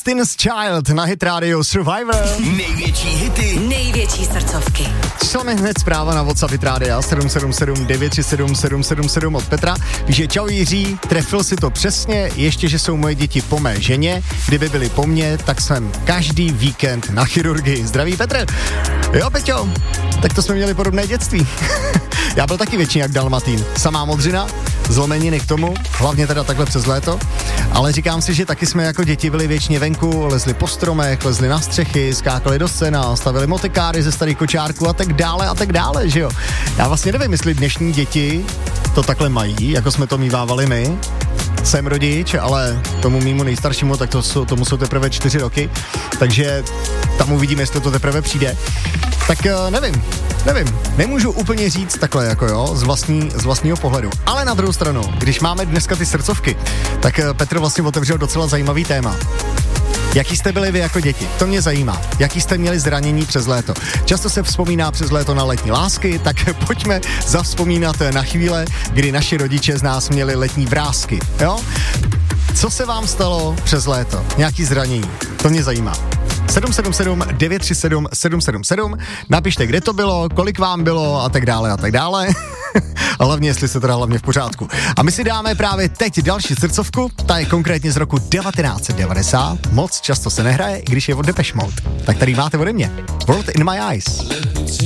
Destiny's Child na Hit Radio Survivor. Největší hity, největší srdcovky. Šla mi hned zpráva na WhatsApp Hit Radio 777 937 777 od Petra. Píše, čau Jiří, trefil si to přesně, ještě, že jsou moje děti po mé ženě. Kdyby byly po mně, tak jsem každý víkend na chirurgii. Zdraví Petr. Jo, Peťo, tak to jsme měli podobné dětství. Já byl taky většině jak Dalmatín. Samá modřina, zlomeniny k tomu, hlavně teda takhle přes léto. Ale říkám si, že taky jsme jako děti byli věčně venku, lezli po stromech, lezli na střechy, skákali do sena, stavili motokáry ze starých kočárků a tak dále, že jo. Já vlastně nevím, jestli dnešní děti to takhle mají, jako jsme to mívávali my. Jsem rodič, ale tomu mýmu nejstaršímu, tak tomu jsou teprve 4 roky, takže tam uvidíme, jestli to teprve přijde. Tak nevím, nemůžu úplně říct takhle jako jo, z vlastního pohledu. Ale na druhou stranu, když máme dneska ty srdcovky, tak Petr vlastně otevřel docela zajímavý téma. Jaký jste byli vy jako děti? To mě zajímá. Jaký jste měli zranění přes léto? Často se vzpomíná přes léto na letní lásky, tak pojďme zavzpomínat na chvíle, kdy naši rodiče z nás měli letní vrásky, jo? Co se vám stalo přes léto? Nějaký zranění? To mě zajímá. 777 937 777. Napište, kde to bylo, kolik vám bylo a tak dále a tak dále. A hlavně, jestli se teda hlavně v pořádku. A my si dáme právě teď další srdcovku, ta je konkrétně z roku 1990. Moc často se nehraje, i když je od Depeche Mode. Tak tady máte ode mě. World in my eyes.